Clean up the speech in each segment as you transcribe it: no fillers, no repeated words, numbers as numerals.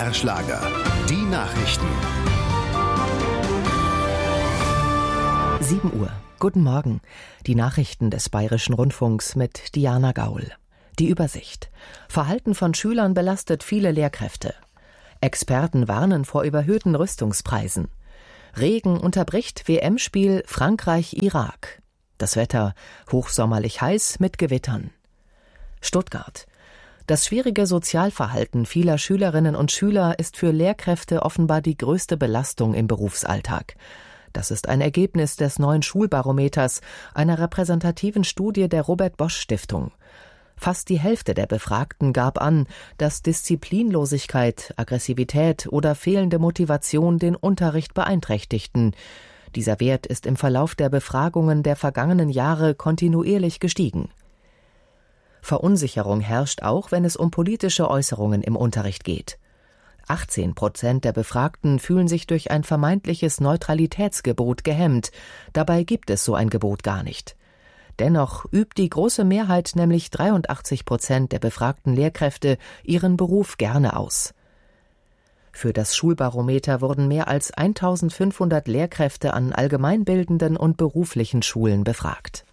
BR Schlager. Die Nachrichten. 7 Uhr. Guten Morgen. Die Nachrichten des Bayerischen Rundfunks mit Diana Gaul. Die Übersicht. Verhalten von Schülern belastet viele Lehrkräfte. Experten warnen vor überhöhten Rüstungspreisen. Regen unterbricht WM-Spiel Frankreich-Irak. Das Wetter hochsommerlich heiß mit Gewittern. Stuttgart. Das schwierige Sozialverhalten vieler Schülerinnen und Schüler ist für Lehrkräfte offenbar die größte Belastung im Berufsalltag. Das ist ein Ergebnis des neuen Schulbarometers, einer repräsentativen Studie der Robert-Bosch-Stiftung. Fast die Hälfte der Befragten gab an, dass Disziplinlosigkeit, Aggressivität oder fehlende Motivation den Unterricht beeinträchtigten. Dieser Wert ist im Verlauf der Befragungen der vergangenen Jahre kontinuierlich gestiegen. Verunsicherung herrscht auch, wenn es um politische Äußerungen im Unterricht geht. 18% der Befragten fühlen sich durch ein vermeintliches Neutralitätsgebot gehemmt. Dabei gibt es so ein Gebot gar nicht. Dennoch übt die große Mehrheit, nämlich 83% der befragten Lehrkräfte, ihren Beruf gerne aus. Für das Schulbarometer wurden mehr als 1500 Lehrkräfte an allgemeinbildenden und beruflichen Schulen befragt.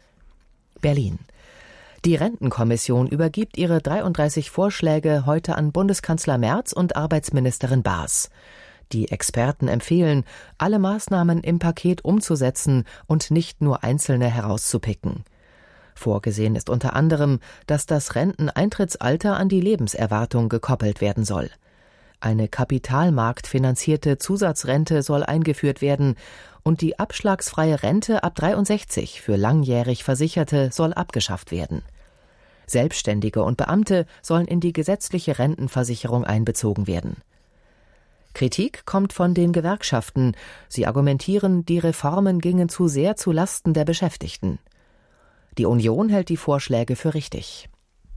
Berlin. Die Rentenkommission übergibt ihre 33 Vorschläge heute an Bundeskanzler Merz und Arbeitsministerin Baas. Die Experten empfehlen, alle Maßnahmen im Paket umzusetzen und nicht nur einzelne herauszupicken. Vorgesehen ist unter anderem, dass das Renteneintrittsalter an die Lebenserwartung gekoppelt werden soll. Eine kapitalmarktfinanzierte Zusatzrente soll eingeführt werden und die abschlagsfreie Rente ab 63 für langjährig Versicherte soll abgeschafft werden. Selbstständige und Beamte sollen in die gesetzliche Rentenversicherung einbezogen werden. Kritik kommt von den Gewerkschaften. Sie argumentieren, die Reformen gingen zu sehr zu Lasten der Beschäftigten. Die Union hält die Vorschläge für richtig.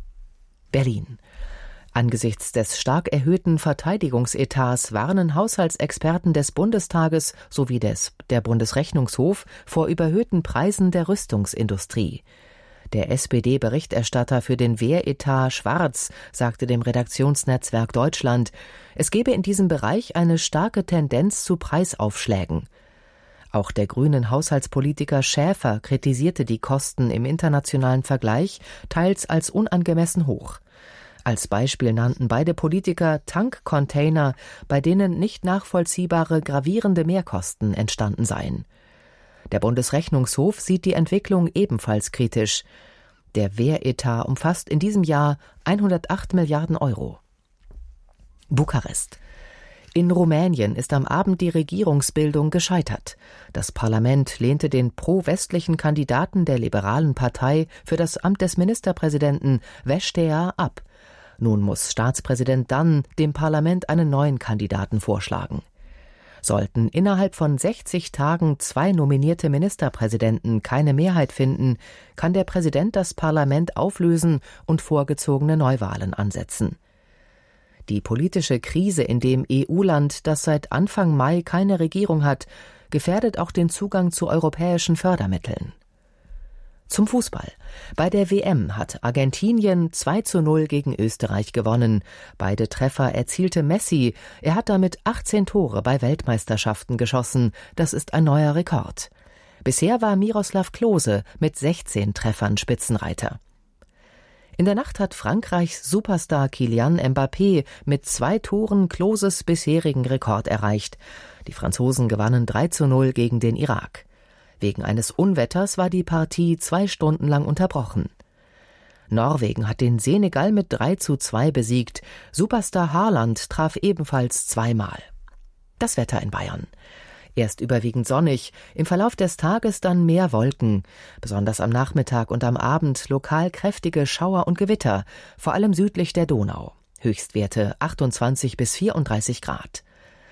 Berlin. Angesichts des stark erhöhten Verteidigungsetats warnen Haushaltsexperten des Bundestages sowie der Bundesrechnungshof vor überhöhten Preisen der Rüstungsindustrie. Der SPD-Berichterstatter für den Wehretat Schwarz sagte dem Redaktionsnetzwerk Deutschland, es gebe in diesem Bereich eine starke Tendenz zu Preisaufschlägen. Auch der grünen Haushaltspolitiker Schäfer kritisierte die Kosten im internationalen Vergleich teils als unangemessen hoch. Als Beispiel nannten beide Politiker Tankcontainer, bei denen nicht nachvollziehbare gravierende Mehrkosten entstanden seien. Der Bundesrechnungshof sieht die Entwicklung ebenfalls kritisch. Der Wehretat umfasst in diesem Jahr 108 Milliarden Euro. Bukarest. In Rumänien ist am Abend die Regierungsbildung gescheitert. Das Parlament lehnte den pro-westlichen Kandidaten der liberalen Partei für das Amt des Ministerpräsidenten Vestea ab. Nun muss Staatspräsident Dan dem Parlament einen neuen Kandidaten vorschlagen. Sollten innerhalb von 60 Tagen 2 nominierte Ministerpräsidenten keine Mehrheit finden, kann der Präsident das Parlament auflösen und vorgezogene Neuwahlen ansetzen. Die politische Krise in dem EU-Land, das seit Anfang Mai keine Regierung hat, gefährdet auch den Zugang zu europäischen Fördermitteln. Zum Fußball. Bei der WM hat Argentinien 2:0 gegen Österreich gewonnen. Beide Treffer erzielte Messi. Er hat damit 18 Tore bei Weltmeisterschaften geschossen. Das ist ein neuer Rekord. Bisher war Miroslav Klose mit 16 Treffern Spitzenreiter. In der Nacht hat Frankreichs Superstar Kylian Mbappé mit 2 Toren Kloses bisherigen Rekord erreicht. Die Franzosen gewannen 3:0 gegen den Irak. Wegen eines Unwetters war die Partie 2 Stunden lang unterbrochen. Norwegen hat den Senegal mit 3:2 besiegt. Superstar Haaland traf ebenfalls 2-mal. Das Wetter in Bayern. Erst überwiegend sonnig, im Verlauf des Tages dann mehr Wolken. Besonders am Nachmittag und am Abend lokal kräftige Schauer und Gewitter, vor allem südlich der Donau. Höchstwerte 28 bis 34 Grad.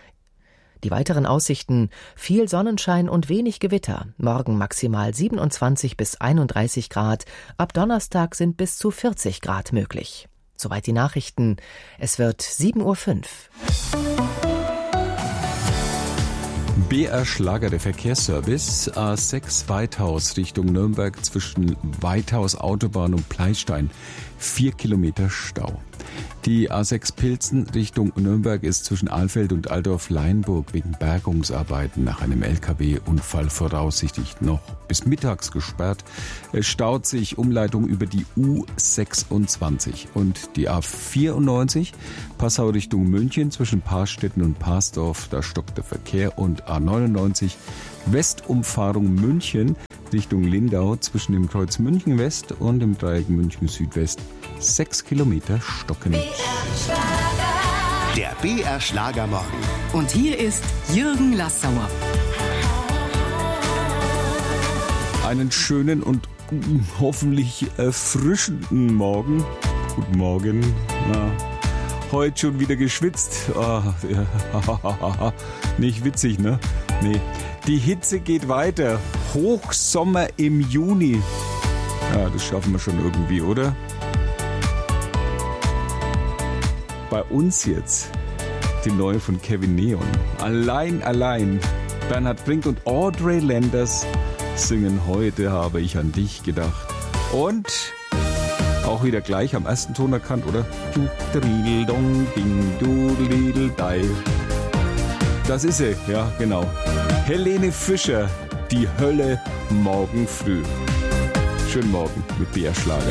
Die weiteren Aussichten: viel Sonnenschein und wenig Gewitter. Morgen maximal 27 bis 31 Grad. Ab Donnerstag sind bis zu 40 Grad möglich. Soweit die Nachrichten. Es wird 7:05 Uhr. BR Schlager, der Verkehrsservice. A6 Weithaus Richtung Nürnberg zwischen Weithaus Autobahn und Pleystein. 4 Kilometer Stau. Die A6 Pilzen Richtung Nürnberg ist zwischen Alfeld und Altdorf-Leinburg wegen Bergungsarbeiten nach einem LKW-Unfall voraussichtlich noch bis mittags gesperrt. Es staut sich Umleitung über die U26 und die A94 Passau Richtung München zwischen Paarstetten und Parsdorf. Da stockt der Verkehr und A99 Westumfahrung München Richtung Lindau zwischen dem Kreuz München West und dem Dreieck München Südwest 6 Kilometer stocken. Der BR Schlagermorgen. Und hier ist Jürgen Lassauer. Einen schönen und hoffentlich erfrischenden Morgen. Guten Morgen. Na, heute schon wieder geschwitzt. Nicht witzig, ne? Nee. Die Hitze geht weiter. Hochsommer im Juni. Ja, das schaffen wir schon irgendwie, oder? Bei uns jetzt die neue von Kevin Neon. Allein. Bernhard Brink und Audrey Landers singen Heute habe ich an dich gedacht. Und auch wieder gleich am ersten Ton erkannt, oder? Das ist sie, ja, genau. Helene Fischer, die Hölle morgen früh. Schönen Morgen mit BR Schlager.